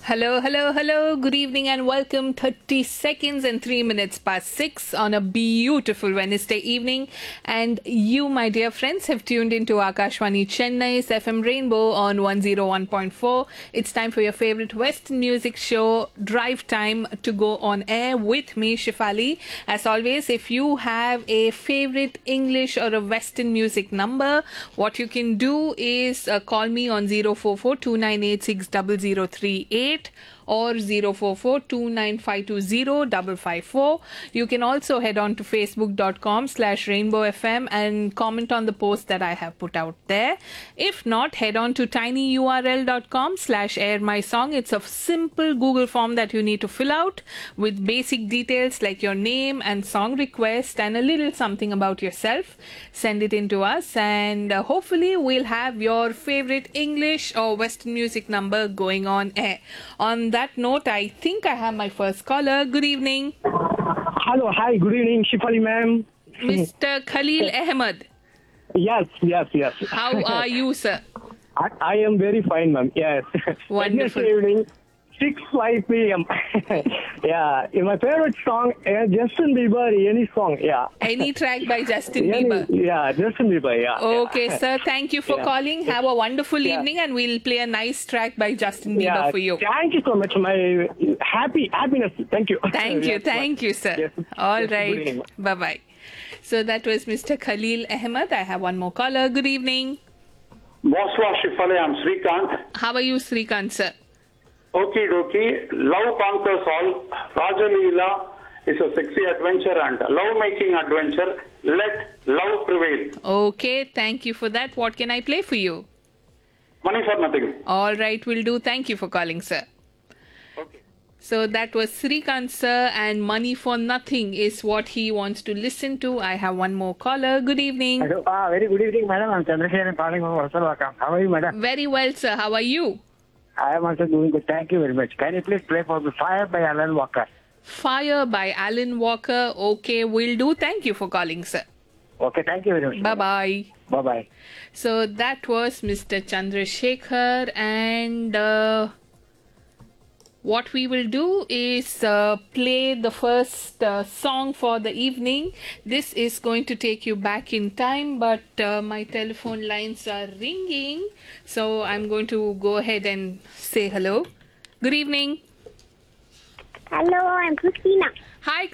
Hello, hello, hello. Good evening and welcome. 30 seconds and 3 minutes past 6 on a beautiful Wednesday evening. And you, my dear friends, have tuned into Akashwani Chennai's FM Rainbow on 101.4. It's time for your favorite Western music show, Drive Time, to go on air with me, Shifali. As always, if you have a favorite English or a Western music number, what you can do is call me on 044 2986 0038 or 044 554. You can also head on to facebook.com/rainbowfm and comment on the post that I have put out there. If not, head on to tinyurl.com/airmysong. It's a simple Google form that you need to fill out with basic details like your name and song request and a little something about yourself. Send it in to us and hopefully we'll have your favorite English or Western music number going on air. On that note, I think I have my first caller. Good evening. Hello, hi, good evening, Shifali ma'am. Mr. Khalil Ahmed. Yes. How are you, sir? I am very fine, ma'am. Yes. Wonderful. Wednesday evening, 6:05 p.m. Yeah, in my favorite song, Justin Bieber, any song, yeah. Any track by Justin Bieber? Yeah, Justin Bieber, yeah. Okay, sir. Thank you for calling. Have a wonderful evening, and we'll play a nice track by Justin Bieber for you. Thank you so much. My happiness. Thank you. Thank you, sir. Yes. All Yes, good right. evening. Bye-bye. So that was Mr. Khalil Ahmed. I have one more caller. Good evening. Bonsoir, Shifali. I'm Srikanth. How are you, Srikanth, sir? Okie dokie. Love conquers all. Raja Leela is a sexy adventure and love-making adventure. Let love prevail. Okay, thank you for that. What can I play for you? Money for nothing. All right, will do. Thank you for calling, sir. Okay. So that was Srikanth, sir, and Money for Nothing is what he wants to listen to. I have one more caller. Good evening. Hello. Very good evening, madam. I'm Chandrasekharan calling from Vasalvakam. How are you, madam? Very well, sir. How are you? I am also doing good. Thank you very much. Can you please play for me Fire by Alan Walker? Fire by Alan Walker. Okay, will do. Thank you for calling, sir. Okay, thank you very much. Bye-bye. Bye-bye. So that was Mr. Chandrasekhar, and what we will do is play the first song for the evening. This is going to take you back in time, but my telephone lines are ringing, so I'm going to go ahead and say hello. Good evening. Hello, I'm Christina. Hi,